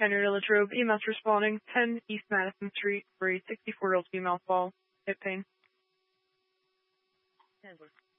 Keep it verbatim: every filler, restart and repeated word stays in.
Henry Latrobe, E M S responding, ten East Madison Street for a sixty-four-year-old female fall, hip pain. ten